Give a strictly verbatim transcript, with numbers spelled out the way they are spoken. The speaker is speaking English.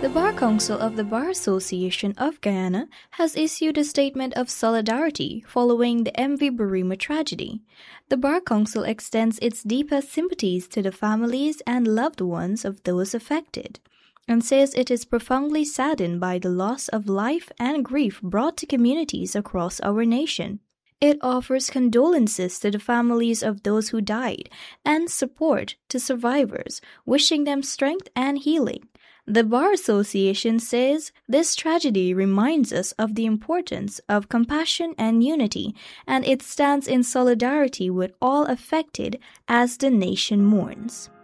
The Bar Council of the Bar Association of Guyana has issued a statement of solidarity following the M V Burima tragedy. The Bar Council extends its deepest sympathies to the families and loved ones of those affected, and says it is profoundly saddened by the loss of life and grief brought to communities across our nation. It offers condolences to the families of those who died and support to survivors, wishing them strength and healing. The Bar Association says this tragedy reminds us of the importance of compassion and unity, and it stands in solidarity with all affected as the nation mourns.